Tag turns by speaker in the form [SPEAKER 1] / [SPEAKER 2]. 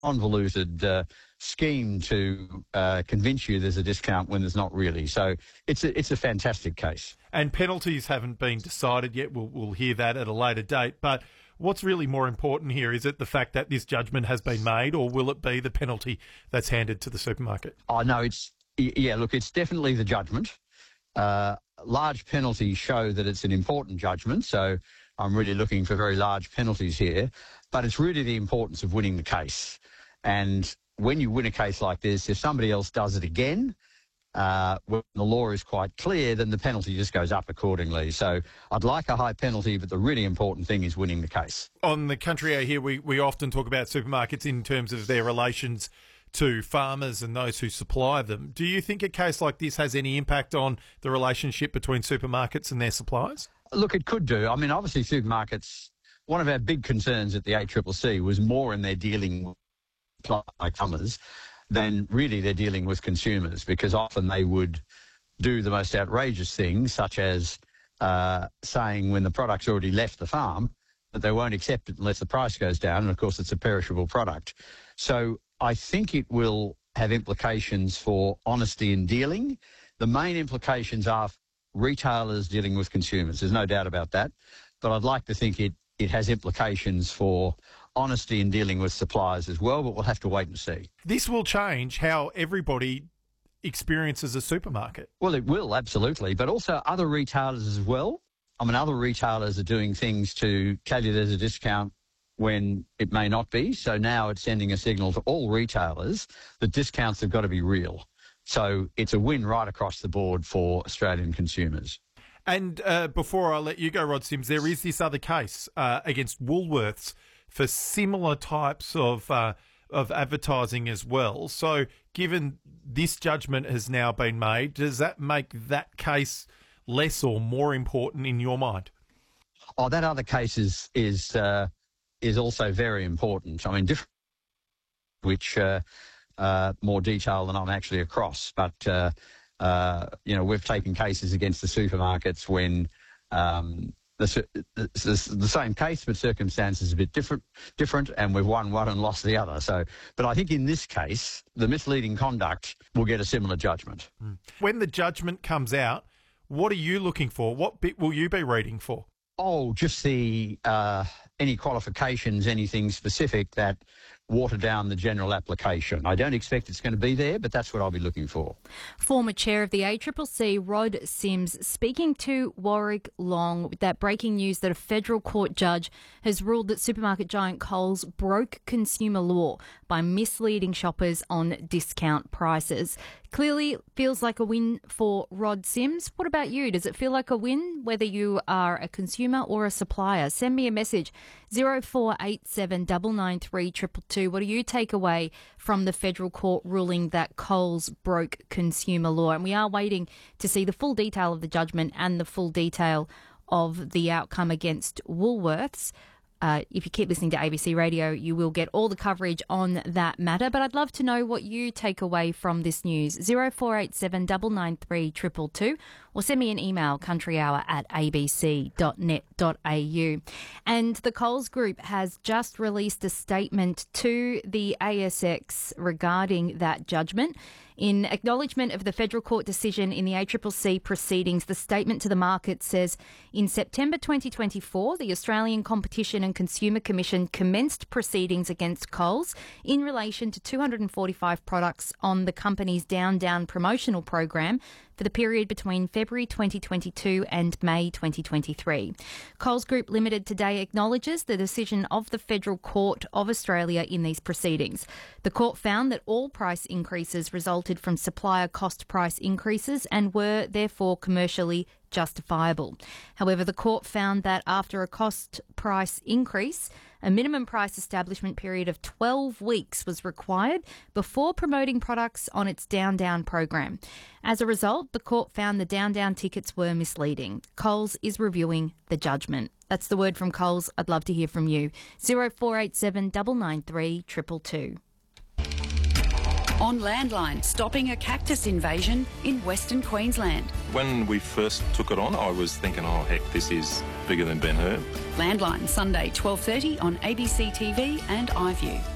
[SPEAKER 1] convoluted scheme to convince you there's a discount when there's not really. So it's a fantastic case.
[SPEAKER 2] And penalties haven't been decided yet. We'll hear that at a later date. But what's really more important here? Is it the fact that this judgment has been made, or will it be the penalty that's handed to the supermarket?
[SPEAKER 1] Oh, no, it's definitely the judgment. Large penalties show that it's an important judgment, so I'm really looking for very large penalties here. But it's really the importance of winning the case. And when you win a case like this, if somebody else does it again, when the law is quite clear, then the penalty just goes up accordingly. So I'd like a high penalty, but the really important thing is winning the case.
[SPEAKER 2] On the Country Hour here, we often talk about supermarkets in terms of their relations to farmers and those who supply them. Do you think a case like this has any impact on the relationship between supermarkets and their suppliers?
[SPEAKER 1] Look, it could do. I mean, obviously supermarkets, one of our big concerns at the ACCC was more in their dealing with farmers than really they're dealing with consumers, because often they would do the most outrageous things, such as saying when the product's already left the farm that they won't accept it unless the price goes down, and of course it's a perishable product. So I think it will have implications for honesty in dealing. The main implications are retailers dealing with consumers. There's no doubt about that. But I'd like to think it has implications for honesty in dealing with suppliers as well, but we'll have to wait and see.
[SPEAKER 2] This will change how everybody experiences a supermarket.
[SPEAKER 1] Well, it will, absolutely, but also other retailers as well. I mean, other retailers are doing things to tell you there's a discount when it may not be. So now it's sending a signal to all retailers that discounts have got to be real. So it's a win right across the board for Australian consumers.
[SPEAKER 2] And before I let you go, Rod Sims, there is this other case against Woolworths for similar types of advertising as well. So given this judgment has now been made, does that make that case less or more important in your mind?
[SPEAKER 1] Oh, that other case is also very important. I mean, different, which more detail than I'm actually across. But, we've taken cases against the supermarkets when the same case, but circumstances a bit different, and we've won one and lost the other. So, but I think in this case, the misleading conduct will get a similar judgment.
[SPEAKER 2] When the judgment comes out, what are you looking for? What bit will you be reading for?
[SPEAKER 1] Oh, just the any qualifications, anything specific that water down the general application. I don't expect it's going to be there, but that's what I'll be looking for.
[SPEAKER 3] Former chair of the ACCC, Rod Sims, speaking to Warwick Long with that breaking news that a federal court judge has ruled that supermarket giant Coles broke consumer law by misleading shoppers on discount prices. Clearly feels like a win for Rod Sims. What about you? Does it feel like a win, whether you are a consumer or a supplier? Send me a message, 0487 993 222. What do you take away from the federal court ruling that Coles broke consumer law? And we are waiting to see the full detail of the judgment and the full detail of the outcome against Woolworths. If you keep listening to ABC Radio, you will get all the coverage on that matter. But I'd love to know what you take away from this news. 0487 993 222, or send me an email, countryhour@abc.net.au. And the Coles Group has just released a statement to the ASX regarding that judgment. In acknowledgement of the federal court decision in the ACCC proceedings, the statement to the market says, in September 2024, the Australian Competition and Consumer Commission commenced proceedings against Coles in relation to 245 products on the company's Down Down promotional program for the period between February 2022 and May 2023. Coles Group Limited today acknowledges the decision of the Federal Court of Australia in these proceedings. The court found that all price increases resulted from supplier cost price increases and were therefore commercially justifiable. However, the court found that after a cost price increase, a minimum price establishment period of 12 weeks was required before promoting products on its Down Down program. As a result, the court found the Down Down tickets were misleading. Coles is reviewing the judgment. That's the word from Coles. I'd love to hear from you. 0487 993 222.
[SPEAKER 4] On Landline, stopping a cactus invasion in Western Queensland.
[SPEAKER 5] When we first took it on, I was thinking, oh, heck, this is bigger than Ben-Hur.
[SPEAKER 4] Landline, Sunday, 12:30 on ABC TV and iView.